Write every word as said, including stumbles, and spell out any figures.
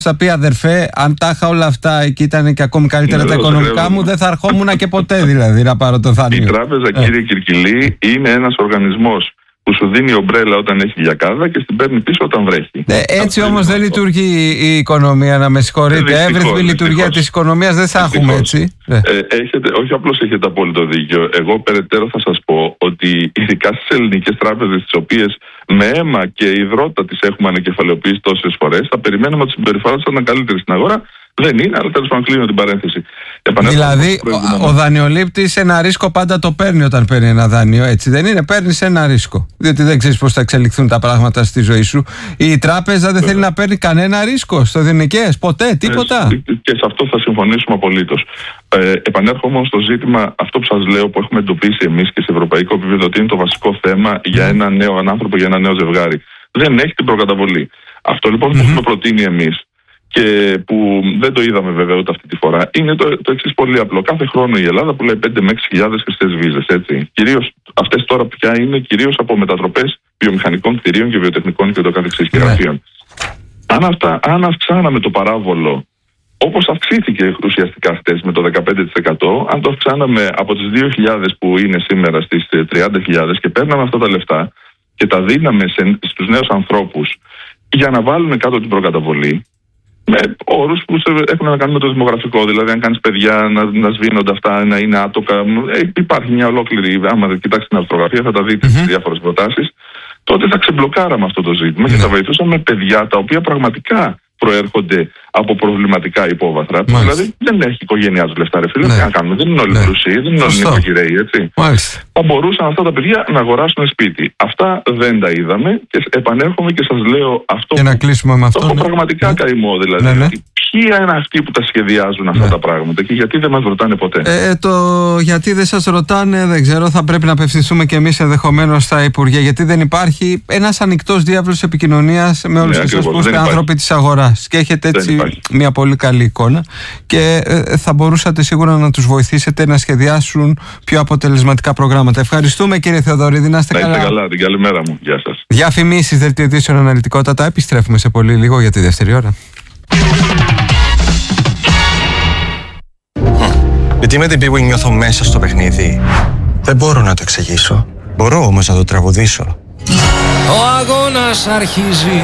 Θα πει αδερφέ, αν τα είχα όλα αυτά και ήταν και ακόμη καλύτερα τα οικονομικά μου, δεν θα ερχόμουν και ποτέ δηλαδή να πάρω το δάνειο. Η τράπεζα, ε. κύριε Κυρκυλή, είναι ένας οργανισμός που σου δίνει ομπρέλα όταν έχει διακάδα και στην παίρνει πίσω όταν βρέχει. Ε, έτσι όμως δεν λειτουργεί η οικονομία, να με συγχωρείτε. Εύρυθμη λειτουργία της οικονομίας δεν θα έχουμε, έτσι. Ε, έχετε, όχι απλώς έχετε απόλυτο δίκιο. Εγώ περαιτέρω θα σας πω ότι ειδικά στις ελληνικές τράπεζες, τις οποίες με αίμα και υδρότα τις έχουμε ανακεφαλαιοποιήσει τόσες φορές, θα περιμένουμε ότι η συμπεριφορά τους θα ήταν καλύτερη στην αγορά. Δεν είναι, αλλά τέλος πάντων κλείνω την παρένθεση. Δηλαδή, ο, ο δανειολήπτης ένα ρίσκο πάντα το παίρνει όταν παίρνει ένα δάνειο, έτσι δεν είναι? Παίρνεις ένα ρίσκο. Διότι δεν ξέρεις πώς θα εξελιχθούν τα πράγματα στη ζωή σου. Η τράπεζα δεν θέλει να παίρνει κανένα ρίσκο στο δυνικές, ποτέ, τίποτα. Ε, και σε αυτό θα συμφωνήσουμε απολύτως. Ε, επανέρχομαι όμως στο ζήτημα, αυτό που σας λέω, που έχουμε εντοπίσει εμείς και σε ευρωπαϊκό επίπεδο, ότι είναι το βασικό θέμα για ένα νέο άνθρωπο, για ένα νέο ζευγάρι. Δεν έχει την προκαταβολή. Αυτό λοιπόν που mm-hmm. έχουμε προτείνει εμείς, και που δεν το είδαμε βέβαια ούτε αυτή τη φορά, είναι το, το εξής πολύ απλό. Κάθε χρόνο η Ελλάδα πουλάει πέντε με έξι χιλιάδες χρηστές βίζες, έτσι. Κυρίως αυτές τώρα πια είναι κυρίως από μετατροπές βιομηχανικών κτηρίων και βιοτεχνικών και το καθεξής και γραφείων. Αν, αυτά, αν αυξάναμε το παράβολο, όπως αυξήθηκε ουσιαστικά χτες με το δεκαπέντε τοις εκατό, αν το αυξάναμε από τις δύο χιλιάδες που είναι σήμερα στις τριάντα χιλιάδες και παίρναμε αυτά τα λεφτά και τα δίναμε σε, στους νέους ανθρώπους για να βάλουν κάτω την προκαταβολή, με όρους που έχουν να κάνουν με το δημογραφικό. Δηλαδή, αν κάνεις παιδιά να, να σβήνονται αυτά, να είναι άτοκα. Ε, υπάρχει μια ολόκληρη. Άμα κοιτάξετε την αρθρογραφία, θα τα δείτε στις mm-hmm. διάφορες προτάσεις. Τότε θα ξεμπλοκάραμε αυτό το ζήτημα mm-hmm. και θα βοηθούσαμε παιδιά τα οποία πραγματικά προέρχονται από προβληματικά υπόβαθρα. Μάλιστα. Δηλαδή, δεν έχει η οικογένειά του λεφτά, ρε φίλε. Τι να κάνουμε, δεν είναι όλοι ναι. πλουσίοι, δεν είναι όλοι νοικοκυρέοι, έτσι. Μάλιστα. Θα μπορούσαν αυτά τα παιδιά να αγοράσουν σπίτι. Αυτά δεν τα είδαμε και επανέρχομαι και σας λέω αυτό. Και να κλείσουμε με αυτό. Το έχω ναι. πραγματικά ναι. καημό, δηλαδή. Ναι, ναι. Ποιοι είναι αυτοί που τα σχεδιάζουν αυτά ναι. τα πράγματα και γιατί δεν μας ρωτάνε ποτέ? Ε, το γιατί δεν σας ρωτάνε, δεν ξέρω, θα πρέπει να απευθυνθούμε και εμείς ενδεχομένως στα Υπουργεία. Γιατί δεν υπάρχει ένας ανοιχτός διάβλος επικοινωνίας με όλους ναι, εσάς που είστε άνθρωποι της αγοράς. Και έχετε έτσι μια πολύ καλή εικόνα και ε, θα μπορούσατε σίγουρα να τους βοηθήσετε να σχεδιάσουν πιο αποτελεσματικά προγράμματα. Ευχαριστούμε, κύριε Θεοδωρίδη, να είστε καλά. Να είστε καλά, την καλημέρα μου. Γεια σας. Διαφημίσεις, δελτίο ειδήσεων, αναλυτικότατα. Επιστρέφουμε σε πολύ λίγο για τη δεύτερη ώρα. Γιατί με την Bwin νιώθω μέσα στο παιχνίδι. Δεν μπορώ να το εξηγήσω. Μπορώ όμως να το τραγουδήσω. Ο αγώνας αρχίζει.